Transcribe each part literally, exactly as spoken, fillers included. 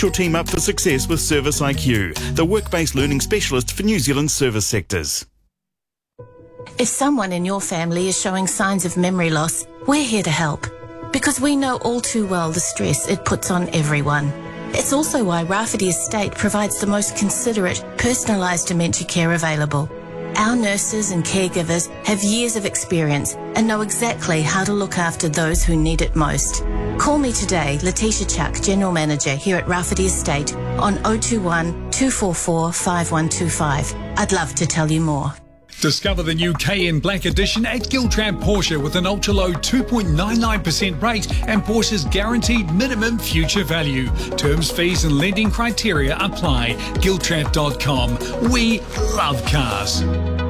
Your team up for success with Service I Q, the work-based learning specialist for New Zealand's service sectors. If someone in your family is showing signs of memory loss, we're here to help, because we know all too well the stress it puts on everyone. It's also why Rafferty Estate provides the most considerate, personalised dementia care available. Our nurses and caregivers have years of experience and know exactly how to look after those who need it most. Call me today, Letitia Chuck, General Manager here at Rafferty Estate, on oh two one, two four four, five one two five. I'd love to tell you more. Discover the new Cayenne Black Edition at Giltrap Porsche with an ultra-low two point nine nine percent rate and Porsche's guaranteed minimum future value. Terms, fees and lending criteria apply. Giltrap dot com. We love cars.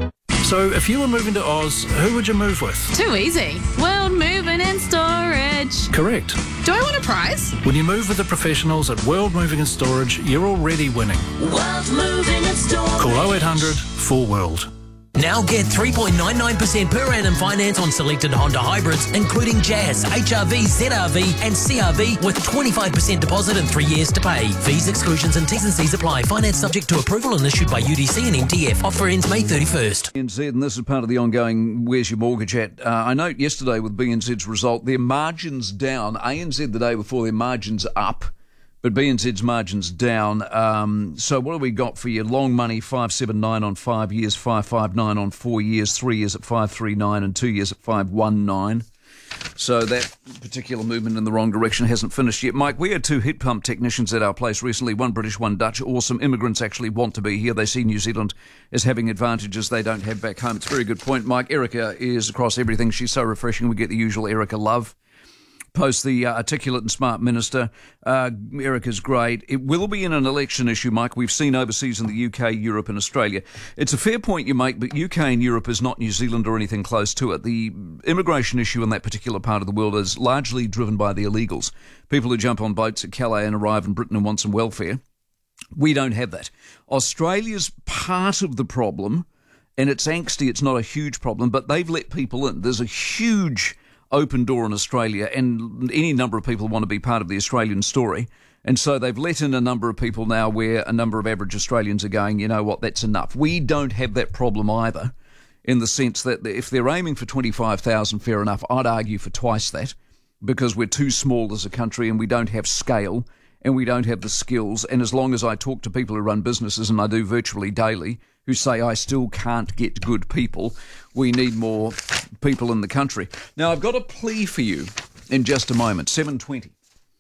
So if you were moving to Oz, who would you move with? Too easy. World Moving and Storage. Correct. Do I want a prize? When you move with the professionals at World Moving and Storage, you're already winning. World Moving and Storage. Call oh eight hundred, four world. Now get three point nine nine percent per annum finance on selected Honda hybrids, including Jazz, H R V, Z R V and C R V with twenty-five percent deposit and three years to pay. Fees, exclusions and T's and C's apply. Finance subject to approval and issued by U D C and M T F. Offer ends May thirty-first. B N Z, and this is part of the ongoing Where's Your Mortgage At? Uh, I note yesterday with B N Z's result, their margins down. A N Z the day before, their margins up. But B N Z's margins down. Um, so what have we got for you? Long money, five seven nine on five years, five five nine on four years, three years at five three nine and two years at five one nine. So that particular movement in the wrong direction hasn't finished yet. Mike, we had two heat pump technicians at our place recently, one British, one Dutch. Awesome. Immigrants actually want to be here. They see New Zealand as having advantages they don't have back home. It's a very good point, Mike. Erica is across everything. She's so refreshing. We get the usual Erica love. Post the uh, articulate and smart minister. Uh, Erica's great. It will be in an election issue, Mike. We've seen overseas in the U K, Europe and Australia. It's a fair point you make, but U K and Europe is not New Zealand or anything close to it. The immigration issue in that particular part of the world is largely driven by the illegals, people who jump on boats at Calais and arrive in Britain and want some welfare. We don't have that. Australia's part of the problem, and it's angsty. It's not a huge problem, but they've let people in. There's a huge open door in Australia, and any number of people want to be part of the Australian story. And so they've let in a number of people now where a number of average Australians are going, you know what, that's enough. We don't have that problem either, in the sense that if they're aiming for twenty-five thousand, fair enough. I'd argue for twice that, because we're too small as a country and we don't have scale and we don't have the skills. And as long as I talk to people who run businesses, and I do virtually daily, who say I still can't get good people, we need more people in the country. Now, I've got a plea for you in just a moment. seven twenty.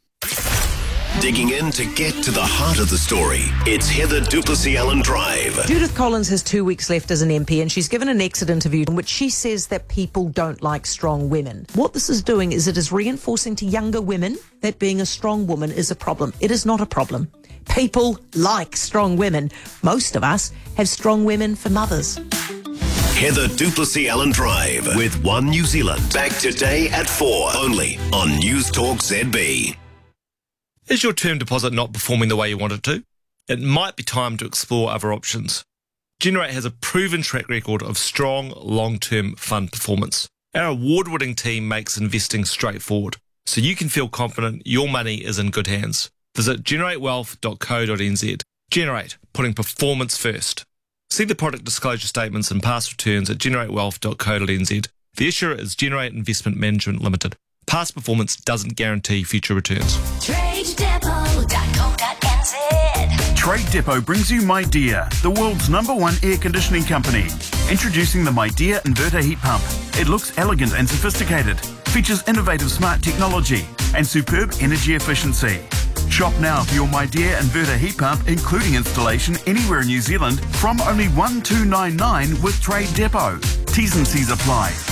Digging in to get to the heart of the story. It's Heather du Plessis-Allen Drive. Judith Collins has two weeks left as an M P, and she's given an exit interview in which she says that people don't like strong women. What this is doing is it is reinforcing to younger women that being a strong woman is a problem. It is not a problem. People like strong women. Most of us have strong women for mothers. Heather du Plessis-Allen Drive with One New Zealand. Back today at four, only on News Talk Z B. Is your term deposit not performing the way you want it to? It might be time to explore other options. Generate has a proven track record of strong long-term fund performance. Our award-winning team makes investing straightforward, so you can feel confident your money is in good hands. Visit generate wealth dot co dot n z. Generate, putting performance first. See the product disclosure statements and past returns at generate wealth dot co dot n z. The issuer is Generate Investment Management Limited. Past performance doesn't guarantee future returns. trade depot dot co dot n z. Trade Depot brings you MyDear, the world's number one air conditioning company. Introducing the MyDear Inverter Heat Pump. It looks elegant and sophisticated, features innovative smart technology and superb energy efficiency. Shop now for your MyDear Inverter Heat Pump, including installation anywhere in New Zealand, from only one two nine nine with Trade Depot. T's and C's apply.